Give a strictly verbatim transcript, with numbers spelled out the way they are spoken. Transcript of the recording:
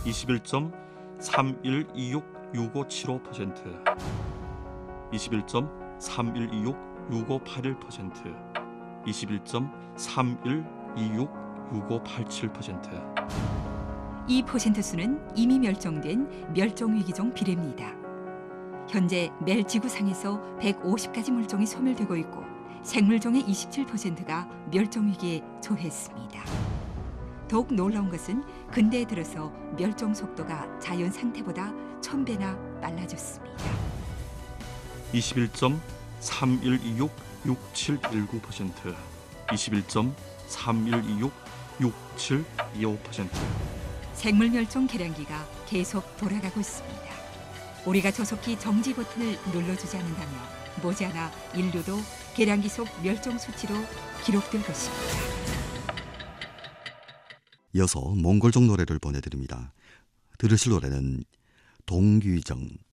이십일 점 삼일이육 육오칠오 퍼센트, 이십일 점 삼일이육 육오팔일 퍼센트, 이십일 점 삼일이육 육오팔칠 퍼센트. 이 퍼센트 수는 이미 멸종된 멸종위기종 비례입니다. 현재 매일 지구상에서 백오십 가지 물종이 소멸되고 있고 생물종의 이십칠 퍼센트가 멸종위기에 처했습니다. 더욱 놀라운 것은 근대에 들어서 멸종 속도가 자연 상태보다 천 배나 빨라졌습니다. 이십일 점 삼일이육 육칠일구 퍼센트, 이십일 점 삼일이육 육칠이오 퍼센트. 생물 멸종 계량기가 계속 돌아가고 있습니다. 우리가 조속히 정지 버튼을 눌러주지 않는다면 머지않아 인류도 계량기 속 멸종 수치로 기록될 것입니다. 이어서 몽골족 노래를 보내드립니다. 들으실 노래는 동귀정,